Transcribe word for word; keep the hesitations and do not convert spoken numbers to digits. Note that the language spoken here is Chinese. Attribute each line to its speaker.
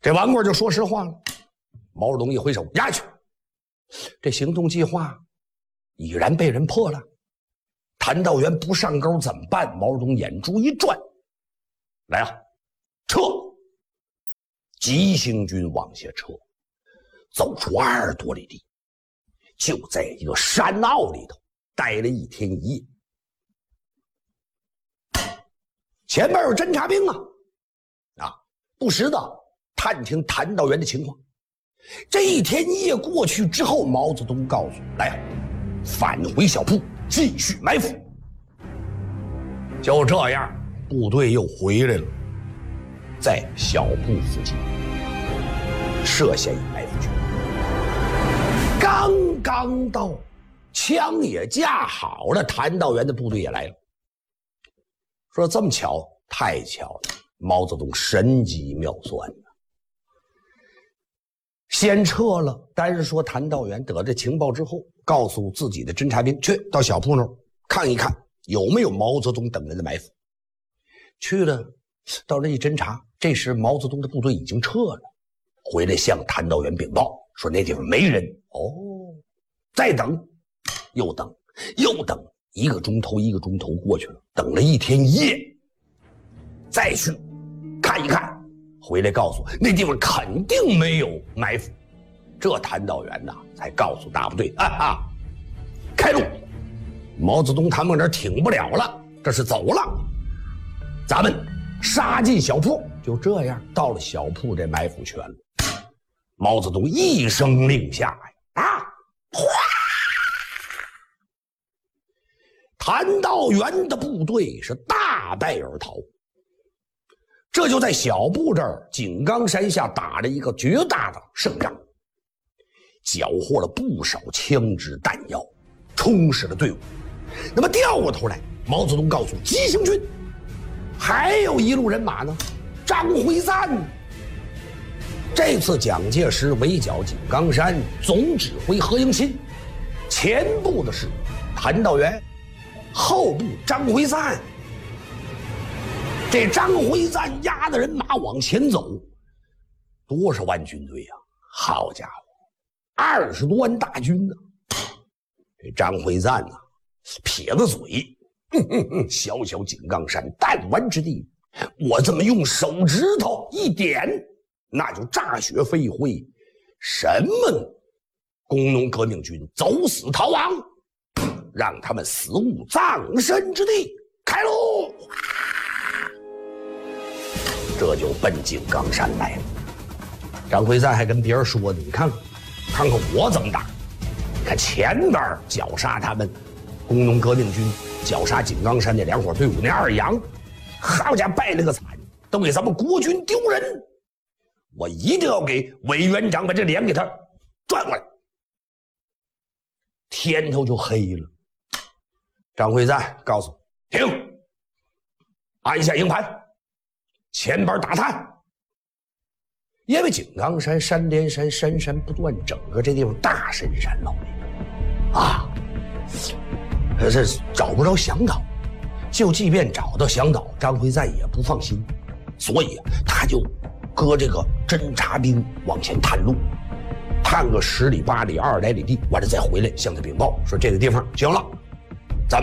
Speaker 1: 这王贵就说实话了。毛泽东一挥手，压去。这行动计划已然被人破了。谭道源不上钩怎么办？毛泽东眼珠一转，来啊，撤！急行军往下撤，走出二十多里地，就在一个山坳里头待了一天一夜。前面有侦察兵啊，啊，不时的探听谭道源的情况。这一天一夜过去之后，毛泽东告诉来啊，返回小铺继续埋伏。就这样，部队又回来了，在小铺附近设下一埋伏圈。刚刚到，枪也架好了，谭道源的部队也来了。说这么巧，太巧了！毛泽东神机妙算呢。先撤了，但是说谭道源得这情报之后，告诉自己的侦察兵去到小铺那儿看一看有没有毛泽东等人的埋伏。去了，到这一侦查，这时毛泽东的部队已经撤了，回来向谭道源禀报说那地方没人。哦，再等，又等，又等，一个钟头一个钟头过去了，等了一天一夜，再去看一看。回来告诉那地方肯定没有埋伏，这谭道源呐才告诉大部队啊啊，开路！毛泽东他们那挺不了了，这是走了，咱们杀进小铺。就这样到了小铺这埋伏圈了。毛泽东一声令下呀，啊，哗！谭道源的部队是大败而逃。这就在小布这儿井冈山下打了一个绝大的胜仗，缴获了不少枪支弹药，充实了队伍。那么调过头来，毛泽东告诉急行军，还有一路人马呢，张辉瓒。这次蒋介石围剿井冈山，总指挥何应钦，前部的是谭道源，后部张辉瓒。这张辉瓒压的人马往前走，多少万军队呀、啊？好家伙，二十多万大军呢、啊！这张辉瓒呐、啊，撇着嘴，哼哼哼，小小井冈山，弹丸之地，我这么用手指头一点，那就炸雪飞灰，什么工农革命军走死逃亡，让他们死无葬身之地，开路！这就奔井冈山来了。张辉瓒还跟别人说呢，你看看，看看我怎么打。你看前边绞杀他们工农革命军，绞杀井冈山那两伙队伍，那二杨，好家伙败了个惨，都给咱们国军丢人。我一定要给委员长把这脸给他转过来。天头就黑了。张辉瓒告诉停，按下营盘。前边打探，因为井冈山山连山，山山不断，整个这地方大深山老林啊，这找不着向导，就即便找到向导，张辉瓒也不放心，所以他就搁这个侦察兵往前探路，探个十里八里、二十来里地，完了再回来向他禀报说这个地方行了，